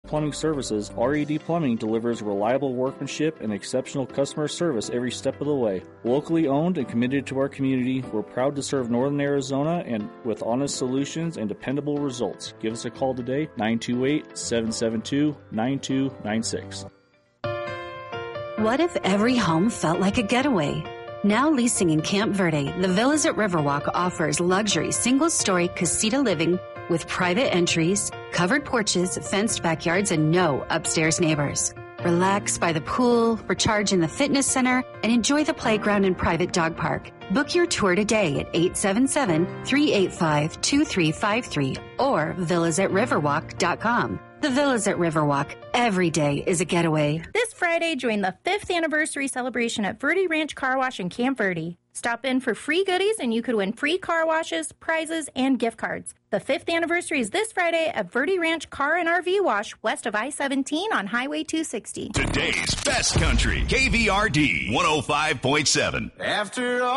Plumbing Services, RED Plumbing delivers reliable workmanship and exceptional customer service every step of the way. Locally owned and committed to our community, we're proud to serve Northern Arizona and with honest solutions and dependable results. Give us a call today, 928-772-9296. What if every home felt like a getaway? Now leasing in Camp Verde, the Villas at Riverwalk offers luxury single-story casita living with private entries, covered porches, fenced backyards, and no upstairs neighbors. Relax by the pool, recharge in the fitness center, and enjoy the playground and private dog park. Book your tour today at 877-385-2353 or villasatriverwalk.com. The Villas at Riverwalk. Every day is a getaway. This Friday, join the 5th anniversary celebration at Verde Ranch Car Wash in Camp Verde. Stop in for free goodies and you could win free car washes, prizes, and gift cards. The 5th anniversary is this Friday at Verde Ranch Car and RV Wash west of I-17 on Highway 260. Today's best country, KVRD 105.7. After all